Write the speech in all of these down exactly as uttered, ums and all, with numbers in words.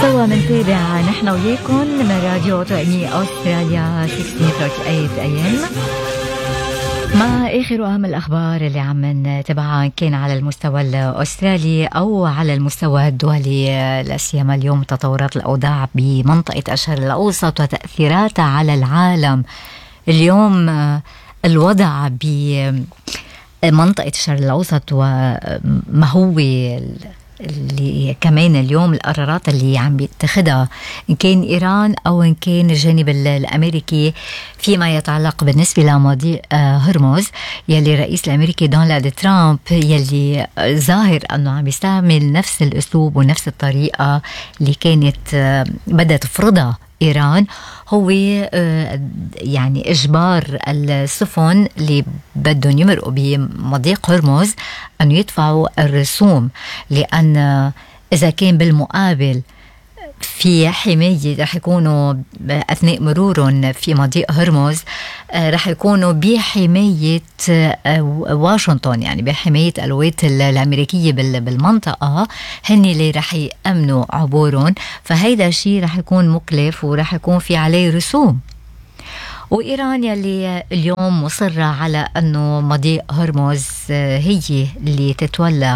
سوا منتابع نحن وياكم من راديو توأمية أستراليا ستمية وثمانية وثلاثين أي إم مع آخر وأهم الأخبار اللي عم نتابعها كان على المستوى الأسترالي أو على المستوى الدولي، لا سيما اليوم تطورات الأوضاع بمنطقة الشرق الأوسط وتأثيراتها على العالم. اليوم الوضع بمنطقة الشرق الأوسط وما هو اللي كمان اليوم القرارات اللي عم بيتخذها إن كان إيران أو إن كان الجانب الأمريكي فيما يتعلق بالنسبة لمضيق هرمز، يلي الرئيس الأمريكي دونالد ترامب يلي ظاهر أنه عم يستعمل نفس الأسلوب ونفس الطريقة اللي كانت بدأت تفرضها إيران، هو يعني إجبار السفن اللي بدهم يمرقوا بمضيق هرمز أن يدفعوا الرسوم، لأن إذا كان بالمقابل في حماية رح يكونوا أثناء مرورهم في مضيق هرمز رح يكونوا بحماية واشنطن، يعني بحماية الولايات الأمريكية بالمنطقة، هن اللي رح يأمنوا عبورهم، فهيدا الشيء رح يكون مكلف ورح يكون في عليه رسوم. وإيران يلي اليوم مصرة على أنه مضيق هرمز هي اللي تتولى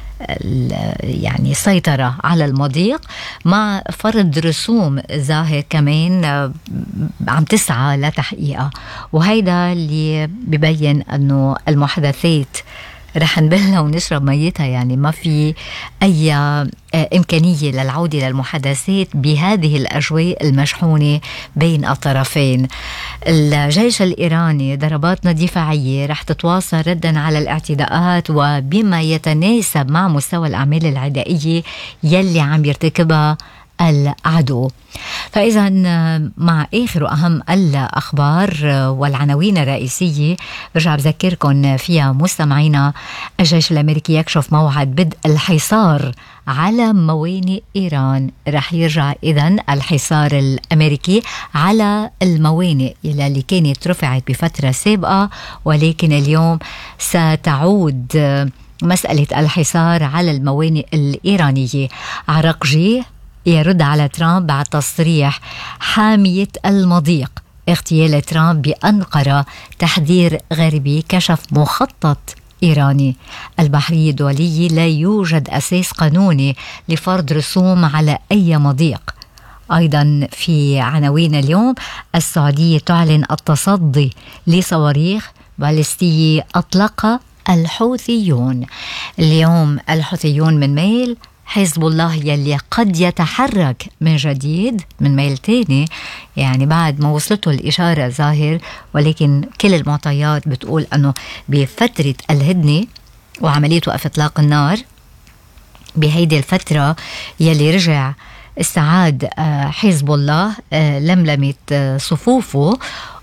يعني سيطرة على المضيق مع فرض رسوم ظاهر كمان عم تسعى لتحقيقها، وهيدا اللي ببين أنه المحادثات رح نبلها ونشرب ميتها، يعني ما في أي إمكانية للعودة للمحادثات بهذه الأجواء المشحونة بين الطرفين. الجيش الإيراني ضرباتنا دفاعية رح تتواصل ردا على الاعتداءات وبما يتناسب مع مستوى الأعمال العدائية يلي عم يرتكبها العدو. فإذا مع آخر وأهم الأخبار والعناوين الرئيسية برجع بذكركم فيها مستمعينا، الجيش الأمريكي يكشف موعد بدء الحصار على موانئ إيران. رح يرجع إذن الحصار الأمريكي على الموانئ اللي كانت رفعت بفترة سابقة، ولكن اليوم ستعود مسألة الحصار على الموانئ الإيرانية. عرقجي يرد على ترامب بعد تصريح حامية المضيق. اغتيال ترامب بأنقرة، تحذير غربي كشف مخطط إيراني. البحرية الدولية لا يوجد أساس قانوني لفرض رسوم على أي مضيق. أيضا في عناوين اليوم، السعودية تعلن التصدي لصواريخ باليستية أطلقها الحوثيون. اليوم الحوثيون من ميل، حزب الله يلي قد يتحرك من جديد من ميل تاني، يعني بعد ما وصلته الإشارة ظاهر، ولكن كل المعطيات بتقول أنه بفترة الهدنة وعملية وقف إطلاق النار بهيدي الفترة يلي رجع استعاد حزب الله لملمة صفوفه،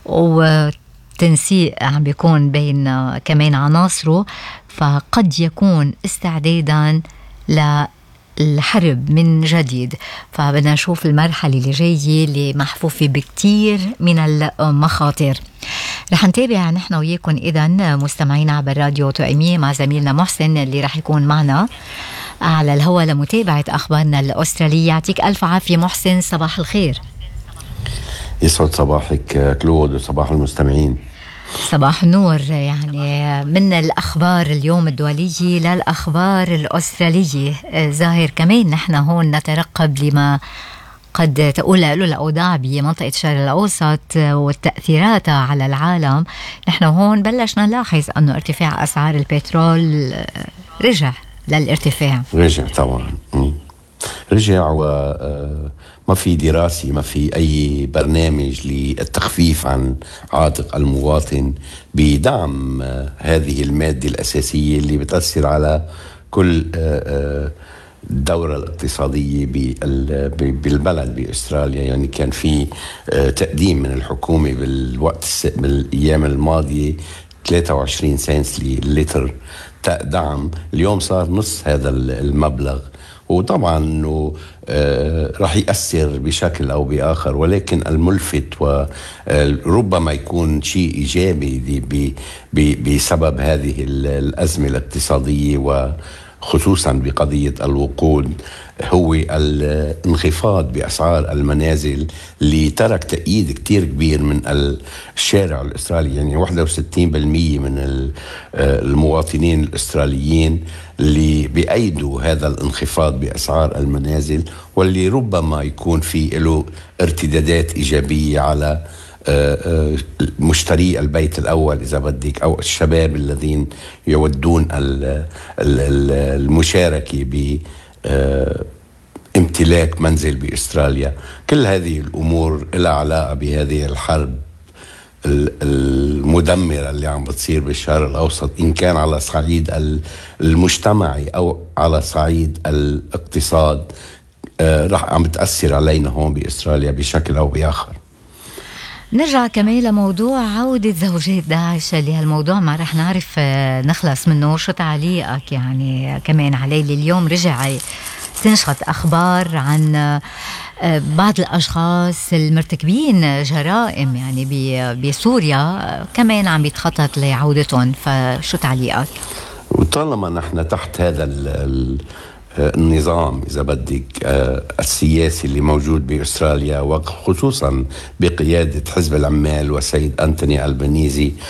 وتنسيق عم بيكون بين كمان عناصره، فقد يكون استعدادا ل الحرب من جديد. فبدنا نشوف المرحلة اللي جاية اللي محفوفة بكتير من المخاطر. رح نتابع نحن وياكم إذن مستمعين عبر راديو توأمية مع زميلنا محسن اللي رح يكون معنا على الهواء لمتابعة أخبارنا الأسترالية. يعطيك ألف عافية محسن، صباح الخير. يسعد صباحك كلود وصباح المستمعين. صباح النور. يعني من الأخبار اليوم الدولية للأخبار الأسترالية، ظاهر كمان نحن هون نترقب لما قد تقول له الأوضاع بمنطقة الشرق الأوسط والتأثيرات على العالم. نحن هون بلشنا نلاحظ أنه ارتفاع أسعار البترول رجع للارتفاع. رجع طبعا رجع، وما في دراسة، ما في أي برنامج للتخفيف عن عاتق المواطن بدعم هذه المادة الأساسية اللي بتأثر على كل الدورة الاقتصادية بالبلد بأستراليا. يعني كان في تقديم من الحكومة بالوقت بالأيام الماضية ثلاثة وعشرين سنت للتر دعم، اليوم صار نص هذا المبلغ، وطبعا انه آه راح يأثر بشكل او باخر، ولكن الملفت وربما يكون شيء ايجابي بسبب هذه الازمه الاقتصاديه خصوصا بقضية الوقود هو الانخفاض بأسعار المنازل، اللي ترك تأييد كتير كبير من الشارع الإسرائيلي. يعني واحد وستين بالمئة من المواطنين الإسرائيليين اللي بيأيدوا هذا الانخفاض بأسعار المنازل، واللي ربما يكون في له ارتدادات إيجابية على مشتري البيت الأول إذا بدك، أو الشباب الذين يودون المشاركة بامتلاك منزل بأستراليا. كل هذه الأمور لها علاقة بهذه الحرب المدمرة اللي عم بتصير بالشرق الأوسط، إن كان على الصعيد المجتمعي أو على صعيد الاقتصاد. رح عم بتأثر علينا هون بأستراليا بشكل أو بآخر. نرجع كمان لموضوع عودة زوجات داعش، اللي هالموضوع ما رح نعرف نخلص منه. شو تعليقك يعني كمان عليه؟ اليوم رجع تنشط أخبار عن بعض الأشخاص المرتكبين جرائم يعني بسوريا كمان عم بيتخطط لعودتهم، فشو تعليقك؟ وطالما نحن تحت هذا ال النظام إذا بدك السياسي اللي موجود بأستراليا، وخصوصا بقيادة حزب العمال وسيد أنتوني ألبانيزي